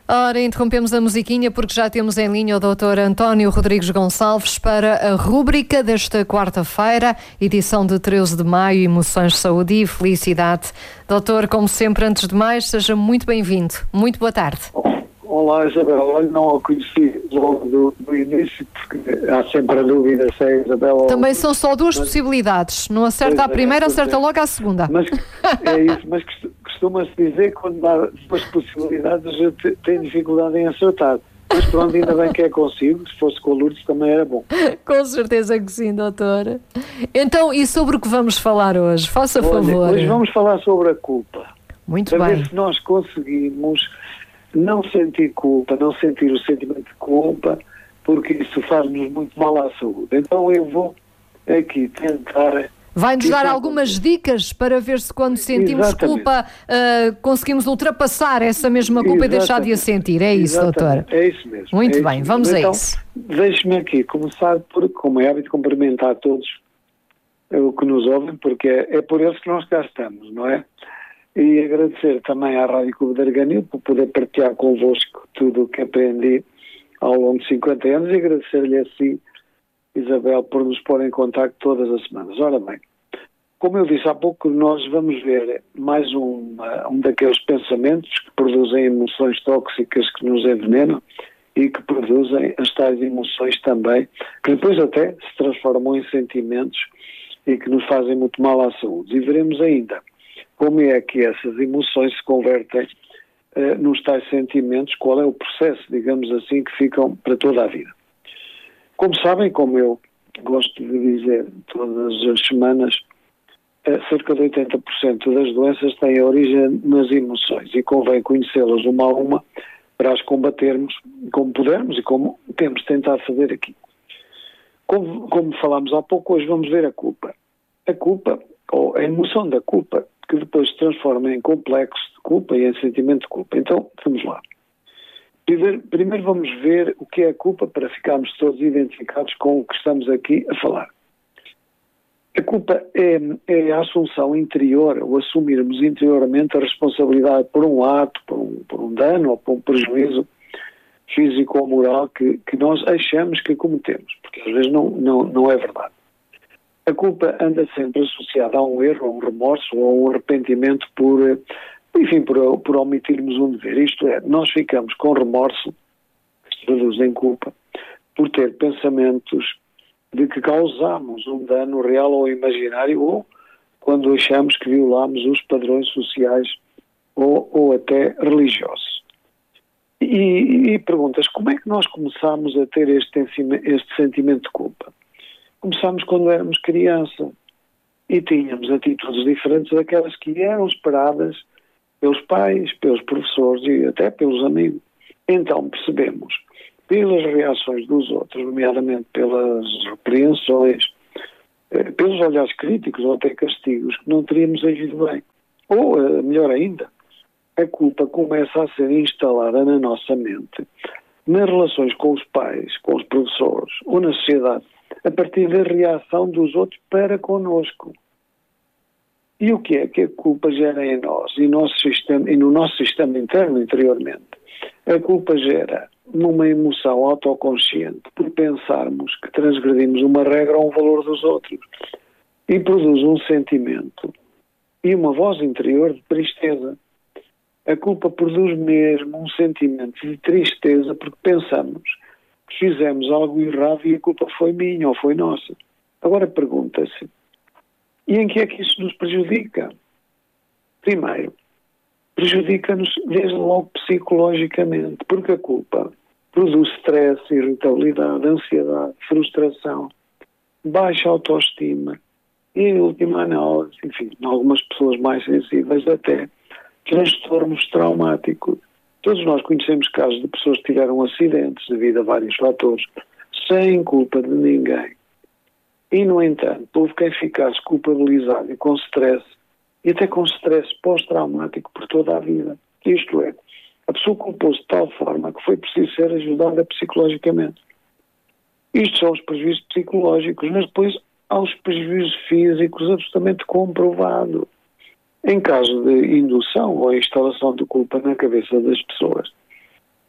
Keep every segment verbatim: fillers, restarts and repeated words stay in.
Ora, interrompemos a musiquinha porque já temos em linha o doutor António Rodrigues Gonçalves para a rúbrica desta quarta-feira, edição de treze de maio, Emoções, Saúde e Felicidade. Doutor, como sempre, antes de mais, seja muito bem-vindo. Muito boa tarde. Olá, Isabel. Olha, não a conheci logo do, do início, porque há sempre a dúvida se é Isabel. Também são só duas mas, possibilidades. Não acerta a primeira, é, acerta é. logo à segunda. Mas é isso, mas costuma-se dizer que quando dá duas possibilidades a gente tem dificuldade em acertar. Mas pronto, ainda bem que é consigo. Se fosse com o Lourdes também era bom. Com certeza que sim, doutora. Então, e sobre o que vamos falar hoje? Faça Olha, favor. Hoje vamos falar sobre a culpa. Muito para bem. Ver se nós conseguimos não sentir culpa, não sentir o sentimento de culpa, porque isso faz-nos muito mal à saúde. Então eu vou aqui tentar... Vai-nos dar algumas dicas para ver se quando sentimos Exatamente. culpa uh, conseguimos ultrapassar essa mesma culpa Exatamente. e deixar de a sentir. É isso, doutora? É isso mesmo. Muito é bem, isso vamos mesmo. a então, isso. Deixe-me aqui começar por, como é hábito, cumprimentar a todos o que nos ouvem, porque é, é por eles que nós cá estamos, não é? E agradecer também à Rádio Clube de Arganil por poder partilhar convosco tudo o que aprendi ao longo de cinquenta anos e agradecer-lhe a si, Isabel, por nos pôr em contacto todas as semanas. Ora bem, como eu disse há pouco, nós vamos ver mais um, um daqueles pensamentos que produzem emoções tóxicas que nos envenenam e que produzem as tais emoções também, que depois até se transformam em sentimentos e que nos fazem muito mal à saúde. E veremos ainda como é que essas emoções se convertem uh, nos tais sentimentos, qual é o processo, digamos assim, que ficam para toda a vida. Como sabem, como eu gosto de dizer todas as semanas, uh, cerca de oitenta por cento das doenças têm origem nas emoções e convém conhecê-las uma a uma para as combatermos como pudermos e como temos tentado fazer aqui. Como, como falámos há pouco, hoje vamos ver a culpa. A culpa, ou a emoção da culpa, que depois se transforma em complexo de culpa e em sentimento de culpa. Então, vamos lá. Primeiro, primeiro vamos ver o que é a culpa para ficarmos todos identificados com o que estamos aqui a falar. A culpa é, é a assunção interior, ou assumirmos interiormente a responsabilidade por um ato, por um, por um dano ou por um prejuízo físico ou moral que, que nós achamos que cometemos, porque às vezes não, não, não é verdade. A culpa anda sempre associada a um erro, a um remorso ou a um arrependimento por, enfim, por, por omitirmos um dever. Isto é, nós ficamos com remorso, que se traduz em culpa, por ter pensamentos de que causamos um dano real ou imaginário ou quando achamos que violamos os padrões sociais ou, ou até religiosos. E, e perguntas, como é que nós começamos a ter este, este sentimento de culpa? Começámos quando éramos criança e tínhamos atitudes diferentes daquelas que eram esperadas pelos pais, pelos professores e até pelos amigos. Então percebemos, pelas reações dos outros, nomeadamente pelas repreensões, pelos olhares críticos ou até castigos, que não teríamos agido bem. Ou, melhor ainda, a culpa começa a ser instalada na nossa mente, nas relações com os pais, com os professores ou na sociedade, a partir da reação dos outros para connosco. E o que é que a culpa gera em nós e, nosso sistema, e no nosso sistema interno, interiormente? A culpa gera numa emoção autoconsciente por pensarmos que transgredimos uma regra ou um valor dos outros e produz um sentimento e uma voz interior de tristeza. A culpa produz mesmo um sentimento de tristeza porque pensamos que fizemos algo errado e a culpa foi minha ou foi nossa. Agora pergunta-se, e em que é que isso nos prejudica? Primeiro, prejudica-nos desde logo psicologicamente, porque a culpa produz stress, irritabilidade, ansiedade, frustração, baixa autoestima e, em última análise, enfim, em algumas pessoas mais sensíveis até, transtornos traumáticos. Todos nós conhecemos casos de pessoas que tiveram acidentes devido a vários fatores, sem culpa de ninguém. E, no entanto, houve quem ficasse culpabilizado e com stress, e até com stress pós-traumático por toda a vida. Isto é, a pessoa culpou-se de tal forma que foi preciso ser ajudada psicologicamente. Isto são os prejuízos psicológicos, mas depois há os prejuízos físicos absolutamente comprovados. Em caso de indução ou instalação de culpa na cabeça das pessoas,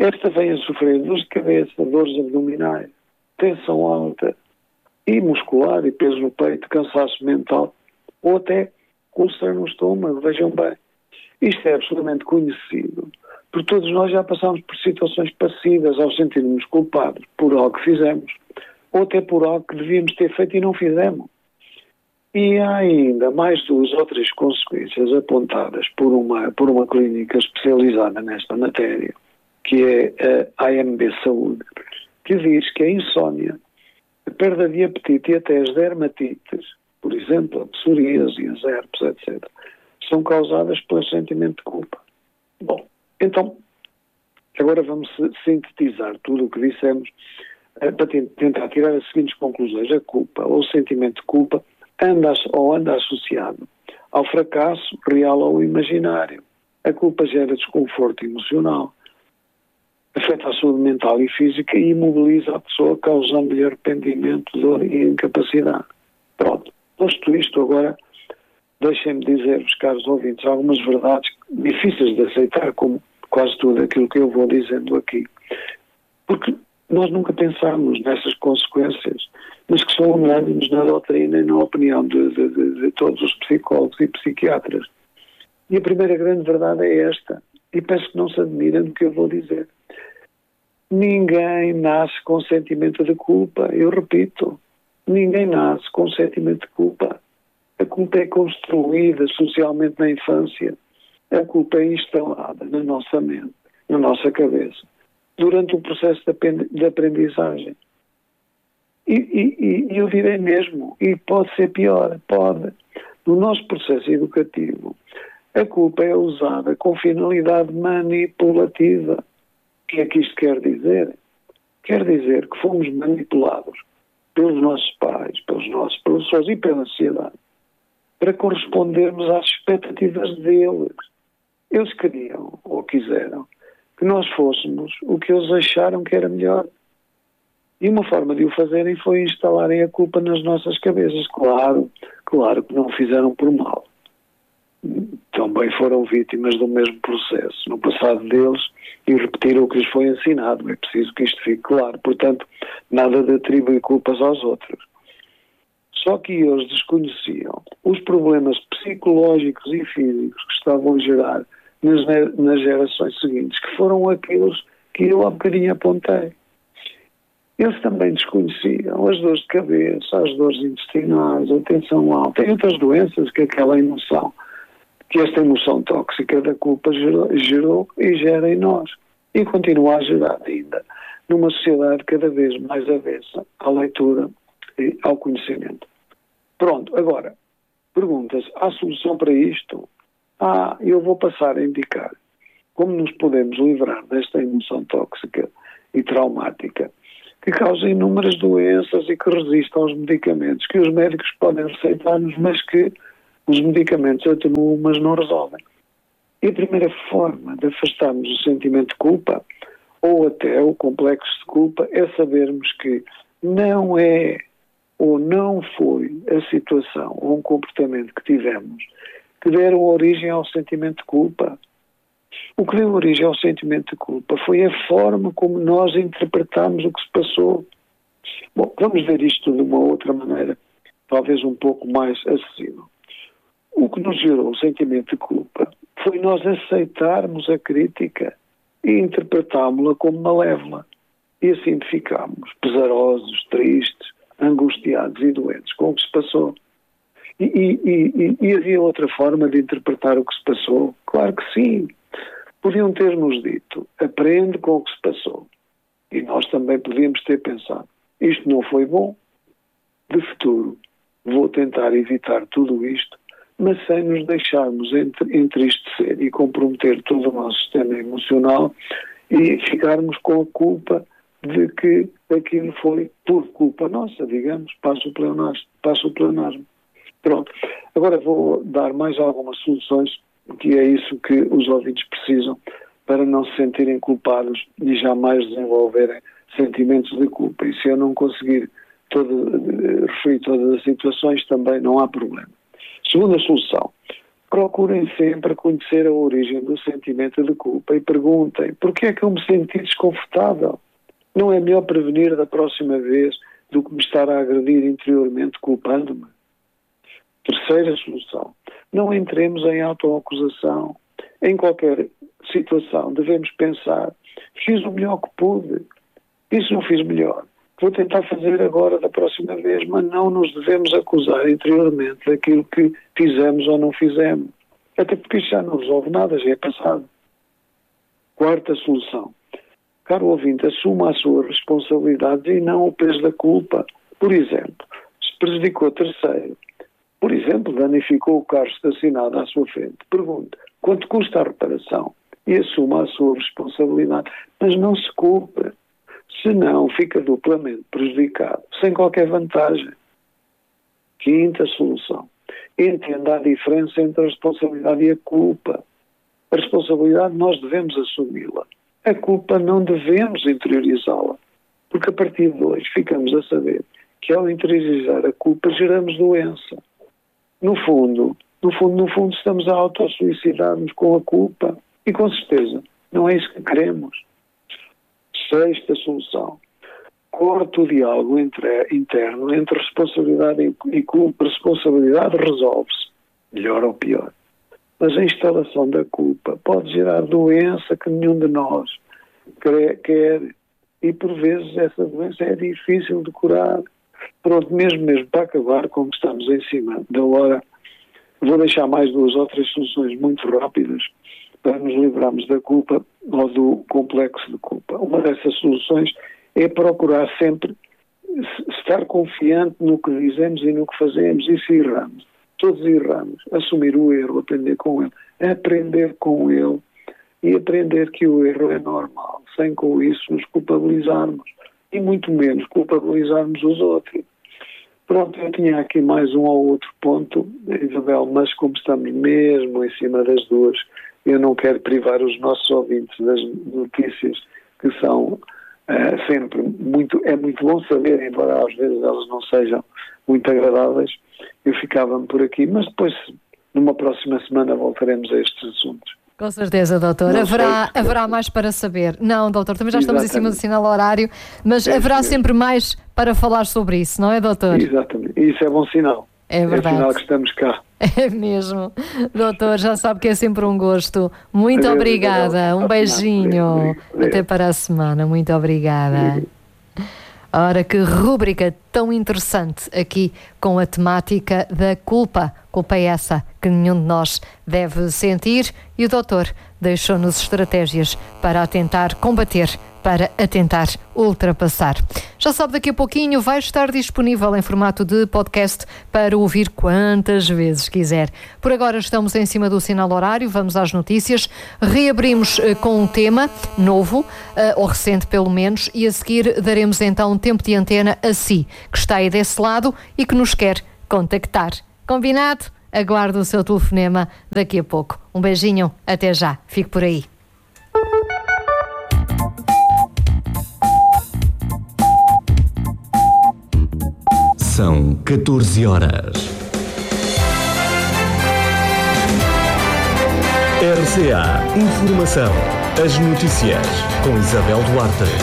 esta vem a sofrer dores de cabeça, dores abdominais, tensão alta e muscular e peso no peito, cansaço mental ou até úlcera no estômago, vejam bem. Isto é absolutamente conhecido, porque todos nós já passamos por situações passivas ao sentirmos culpados por algo que fizemos ou até por algo que devíamos ter feito e não fizemos. E há ainda mais duas ou três consequências apontadas por uma, por uma clínica especializada nesta matéria, que é a A M B Saúde, que diz que a insónia, a perda de apetite e até as dermatites, por exemplo, a psoríase, as herpes, etcétera, são causadas pelo sentimento de culpa. Bom, então, agora vamos sintetizar tudo o que dissemos para tentar tirar as seguintes conclusões. A culpa, ou o sentimento de culpa, anda ou anda associado ao fracasso real ou imaginário. A culpa gera desconforto emocional, afeta a saúde mental e física e imobiliza a pessoa, causando-lhe arrependimento, dor e incapacidade. Pronto. Posto isto, agora deixem-me dizer-vos, caros ouvintes, algumas verdades difíceis de aceitar, como quase tudo aquilo que eu vou dizendo aqui. Porque nós nunca pensámos nessas consequências, mas que são unânimes na doutrina e na opinião de, de, de, de todos os psicólogos e psiquiatras. E a primeira grande verdade é esta, e peço que não se admirem do que eu vou dizer. Ninguém nasce com sentimento de culpa, eu repito, ninguém nasce com sentimento de culpa. A culpa é construída socialmente na infância, a culpa é instalada na nossa mente, na nossa cabeça, durante o processo de aprendizagem. E, e, e eu direi mesmo, e pode ser pior, pode. No nosso processo educativo, a culpa é usada com finalidade manipulativa. O que é que isto quer dizer? Quer dizer que fomos manipulados pelos nossos pais, pelos nossos professores e pela sociedade para correspondermos às expectativas deles. Eles queriam, ou quiseram, que nós fôssemos o que eles acharam que era melhor. E uma forma de o fazerem foi instalarem a culpa nas nossas cabeças. Claro, claro que não o fizeram por mal. Também foram vítimas do mesmo processo no passado deles e repetiram o que lhes foi ensinado. É preciso que isto fique claro. Portanto, nada de atribuir culpas aos outros. Só que eles desconheciam os problemas psicológicos e físicos que estavam a gerar nas, nas gerações seguintes, que foram aqueles que eu há bocadinho apontei. Eles também desconheciam as dores de cabeça, as dores intestinais, a tensão alta e outras doenças que aquela emoção, que esta emoção tóxica da culpa gerou, gerou e gera em nós. E continua a gerar ainda numa sociedade cada vez mais avessa à leitura e ao conhecimento. Pronto, agora, perguntas, há solução para isto? Ah, eu vou passar a indicar como nos podemos livrar desta emoção tóxica e traumática que causa inúmeras doenças e que resiste aos medicamentos que os médicos podem receitar-nos, mas que os medicamentos atenuam, mas não resolvem. E a primeira forma de afastarmos o sentimento de culpa, ou até o complexo de culpa, é sabermos que não é ou não foi a situação ou um comportamento que tivemos que deram origem ao sentimento de culpa. O que deu origem ao sentimento de culpa foi a forma como nós interpretamos o que se passou. Bom, vamos ver isto de uma outra maneira, talvez um pouco mais acessível. O que nos gerou o sentimento de culpa foi nós aceitarmos a crítica e interpretámos-la como malévola. E assim ficámos pesarosos, tristes, angustiados e doentes com o que se passou. E, e, e, e havia outra forma de interpretar o que se passou? Claro que sim. Podiam ter-nos dito, aprende com o que se passou. E nós também podíamos ter pensado, isto não foi bom, de futuro vou tentar evitar tudo isto, mas sem nos deixarmos entristecer e comprometer todo o nosso sistema emocional e ficarmos com a culpa de que aquilo foi por culpa nossa, digamos, passo o pleonasmo. Passo o pleonasmo. Pronto. Agora vou dar mais algumas soluções, que é isso que os ouvintes precisam para não se sentirem culpados e jamais desenvolverem sentimentos de culpa. E se eu não conseguir todo, referir todas as situações, também não há problema. Segunda solução. procurem sempre conhecer a origem do sentimento de culpa e perguntem: porquê é que eu me senti desconfortável? Não é melhor prevenir da próxima vez do que me estar a agredir interiormente culpando-me? Terceira solução: não entremos em autoacusação. Em qualquer situação devemos pensar: fiz o melhor que pude, e se não fiz melhor, vou tentar fazer agora da próxima vez, mas não nos devemos acusar interiormente daquilo que fizemos ou não fizemos. Até porque isto já não resolve nada, já é passado. Quarta solução: caro ouvinte, assuma as suas responsabilidades e não o peso da culpa. Por exemplo, se prejudicou terceiro, por exemplo, danificou o carro estacionado à sua frente, pergunte quanto custa a reparação e assuma a sua responsabilidade, mas não se culpe. Senão fica duplamente prejudicado, sem qualquer vantagem. Quinta solução: entenda a diferença entre a responsabilidade e a culpa. A responsabilidade nós devemos assumi-la. A culpa não devemos interiorizá-la, porque a partir de hoje ficamos a saber que ao interiorizar a culpa geramos doença. No fundo, no fundo, no fundo estamos a autossuicidar-nos com a culpa e com certeza não é isso que queremos. Sexta solução: corte o diálogo entre, interno entre responsabilidade e culpa. Responsabilidade resolve-se, melhor ou pior. Mas a instalação da culpa pode gerar doença que nenhum de nós quer, quer e por vezes essa doença é difícil de curar. Pronto, mesmo mesmo para acabar, como estamos em cima da hora, vou deixar mais duas ou três soluções muito rápidas para nos livrarmos da culpa ou do complexo de culpa. Uma dessas soluções é procurar sempre estar confiante no que dizemos e no que fazemos, e se erramos, todos erramos, assumir o erro, aprender com ele, aprender com ele e aprender que o erro é normal, sem com isso nos culpabilizarmos e muito menos culpabilizarmos os outros. Pronto, eu tinha aqui mais um ou outro ponto, Isabel, mas como estamos mesmo em cima das duas, eu não quero privar os nossos ouvintes das notícias que são uh, sempre muito, é muito bom saber, embora às vezes elas não sejam muito agradáveis. Eu ficava-me por aqui, mas depois numa próxima semana voltaremos a estes assuntos. Com certeza, doutor. Haverá, haverá mais para saber. Não, doutor, também já estamos Exatamente. Em cima do sinal horário, mas é haverá mesmo. Sempre mais para falar sobre isso, não é, doutor? Exatamente. Isso é bom sinal. É verdade. É sinal que estamos cá. É mesmo. Doutor, já sabe que é sempre um gosto. Muito Adeus, obrigada. Um beijinho. Adeus. Até para a semana. Muito obrigada. Adeus. Ora, que rúbrica tão interessante aqui com a temática da culpa. Culpa é essa que nenhum de nós deve sentir e o doutor deixou-nos estratégias para a tentar combater, para a tentar ultrapassar. Já sabe, daqui a pouquinho vai estar disponível em formato de podcast para ouvir quantas vezes quiser. Por agora estamos em cima do sinal horário, vamos às notícias. Reabrimos uh, com um tema novo, uh, ou recente pelo menos, e a seguir daremos então um tempo de antena a si, que está aí desse lado e que nos quer contactar. Combinado? Aguardo o seu telefonema daqui a pouco. Um beijinho, até já. Fique por aí. São catorze horas. R C A Informação. As notícias com Isabel Duarte.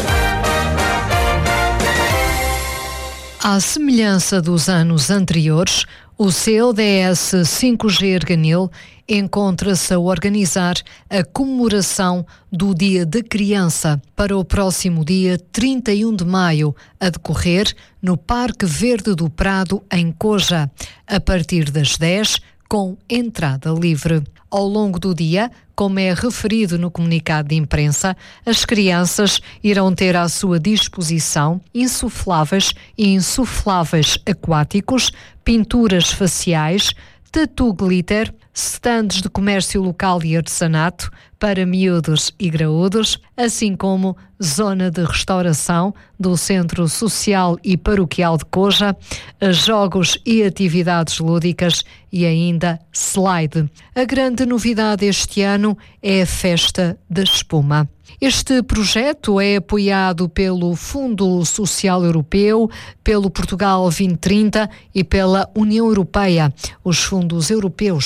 À semelhança dos anos anteriores, o C L D S cinco G Arganil encontra-se a organizar a comemoração do Dia da Criança para o próximo dia trinta e um de maio, a decorrer no Parque Verde do Prado, em Coja, a partir das dez, com entrada livre. Ao longo do dia, como é referido no comunicado de imprensa, as crianças irão ter à sua disposição insufláveis e insufláveis aquáticos, pinturas faciais, tatu glitter, stands de comércio local e artesanato para miúdos e graúdos, assim como zona de restauração do Centro Social e Paroquial de Coja, jogos e atividades lúdicas e ainda slide. A grande novidade este ano é a Festa da Espuma. Este projeto é apoiado pelo Fundo Social Europeu, pelo Portugal vinte trinta e pela União Europeia. Os fundos europeus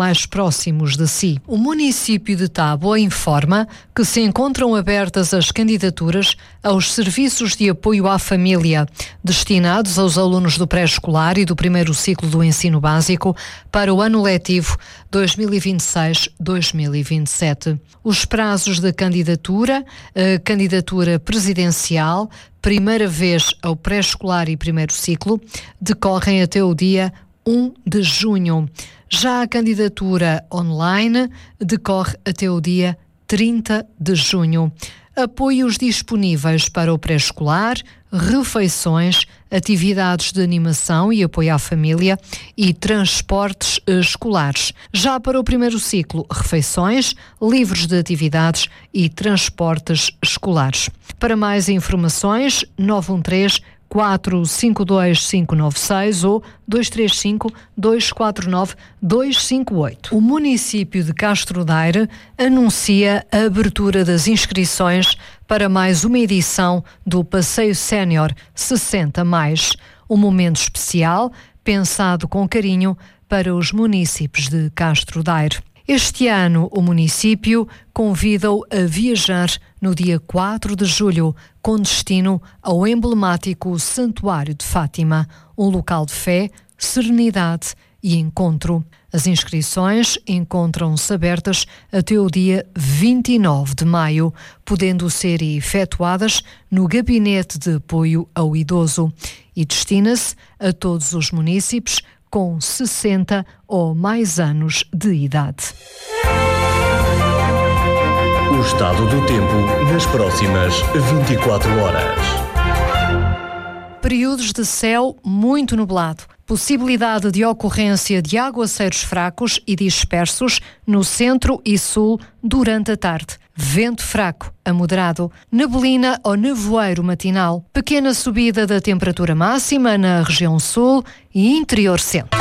mais próximos de si. O município de Tábua informa que se encontram abertas as candidaturas aos serviços de apoio à família, destinados aos alunos do pré-escolar e do primeiro ciclo do ensino básico para o ano letivo dois mil e vinte e seis a dois mil e vinte e sete. Os prazos da candidatura, a candidatura presidencial, primeira vez ao pré-escolar e primeiro ciclo, decorrem até o dia um de junho. Já a candidatura online decorre até o dia trinta de junho. Apoios disponíveis para o pré-escolar, refeições, atividades de animação e apoio à família e transportes escolares. Já para o primeiro ciclo, refeições, livros de atividades e transportes escolares. Para mais informações, nove um três, quatro cinco dois, cinco nove seis ou dois três cinco, dois quatro nove, dois cinco oito. O município de Castro Daire anuncia a abertura das inscrições para mais uma edição do Passeio Sénior sessenta mais, um momento especial pensado com carinho para os munícipes de Castro Daire. Este ano, o município convida-o a viajar no dia quatro de julho, com destino ao emblemático Santuário de Fátima, um local de fé, serenidade e encontro. As inscrições encontram-se abertas até o dia vinte e nove de maio, podendo ser efetuadas no Gabinete de Apoio ao Idoso e destina-se a todos os munícipes com sessenta ou mais anos de idade. O estado do tempo nas próximas vinte e quatro horas. Períodos de céu muito nublado. Possibilidade de ocorrência de aguaceiros fracos e dispersos no centro e sul durante a tarde. Vento fraco a moderado. Neblina ou nevoeiro matinal. Pequena subida da temperatura máxima na região sul e interior centro.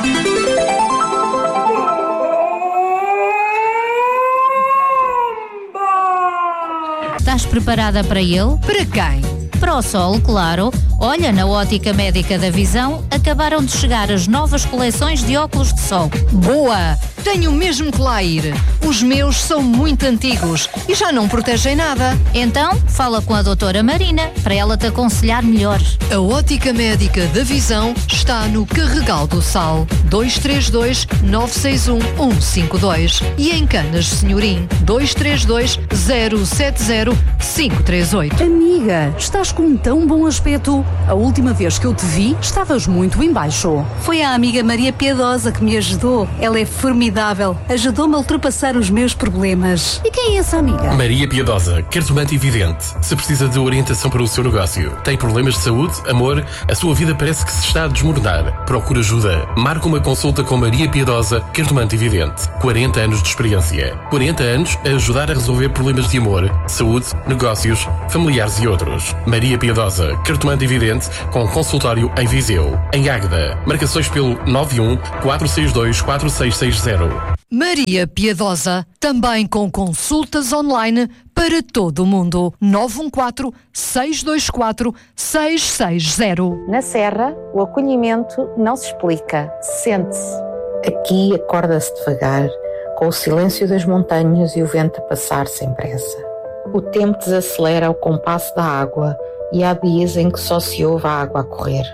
Estás preparada para ele? Para quem? Para o sol, claro. Olha, na Ótica Médica da Visão acabaram de chegar as novas coleções de óculos de sol. Boa! Tenho mesmo que lá ir. Os meus são muito antigos e já não protegem nada. Então, fala com a doutora Marina para ela te aconselhar melhor. A Ótica Médica da Visão está no Carregal do Sal, dois três dois, nove seis um, um cinco dois e em Canas Senhorim, dois três dois, zero sete zero, cinco três oito. Amiga, estás com um tão bom aspecto. A última vez que eu te vi, estavas muito em baixo. Foi a amiga Maria Piedosa que me ajudou. Ela é formidável. Ajudou-me a ultrapassar os meus problemas. E quem é essa amiga? Maria Piedosa, cartomante e vidente. Se precisa de orientação para o seu negócio, tem problemas de saúde, amor, a sua vida parece que se está a desmoronar. Procura ajuda. Marca uma consulta com Maria Piedosa, cartomante e vidente. quarenta anos de experiência. quarenta anos a ajudar a resolver problemas de amor, saúde, negócios, familiares e outros. Maria Piedosa, cartomante e vidente, com consultório em Viseu. Em Águeda. Marcações pelo nove um, quatro seis dois, quatro seis seis zero. Maria Piedosa, também com consultas online para todo o mundo. nove um quatro, seis dois quatro, seis seis zero. Na Serra, o acolhimento não se explica, sente-se. Aqui acorda-se devagar, com o silêncio das montanhas e o vento a passar sem pressa. O tempo desacelera ao compasso da água e há dias em que só se ouve a água a correr.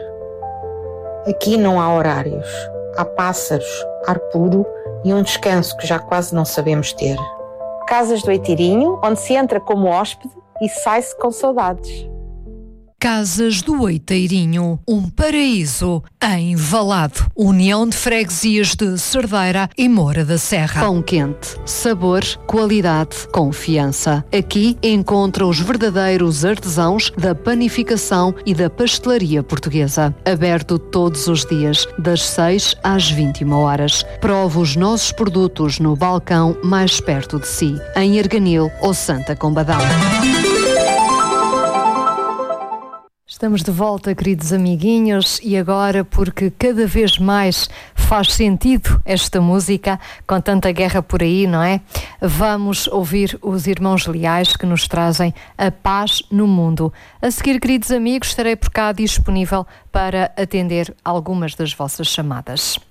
Aqui não há horários, há pássaros, ar puro e um descanso que já quase não sabemos ter. Casas do Oitirinho, onde se entra como hóspede e sai-se com saudades. Casas do Oiteirinho, um paraíso em Valado. União de Freguesias de Cerdeira e Moura da Serra. Pão quente, sabor, qualidade, confiança. Aqui encontra os verdadeiros artesãos da panificação e da pastelaria portuguesa. Aberto todos os dias, das seis às vinte e uma horas. Prova os nossos produtos no balcão mais perto de si, em Arganil ou Santa Combadão. Estamos de volta, queridos amiguinhos, e agora, porque cada vez mais faz sentido esta música, com tanta guerra por aí, não é? Vamos ouvir os Irmãos Leais que nos trazem a paz no mundo. A seguir, queridos amigos, estarei por cá disponível para atender algumas das vossas chamadas.